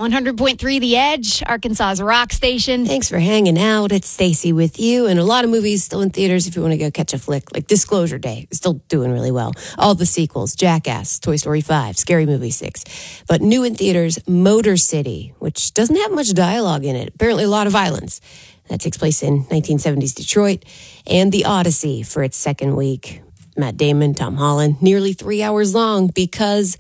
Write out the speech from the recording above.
100.3 The Edge, Arkansas's rock station. Thanks for hanging out. It's Stacy with you. And a lot of movies still in theaters if you want to go catch a flick. Like Disclosure Day is still doing really well. All the sequels, Jackass, Toy Story 5, Scary Movie 6. But new in theaters, Motor City, which doesn't have much dialogue in it. Apparently a lot of violence. That takes place in 1970s Detroit. And The Odyssey for its second week. Matt Damon, Tom Holland, nearly 3 hours long because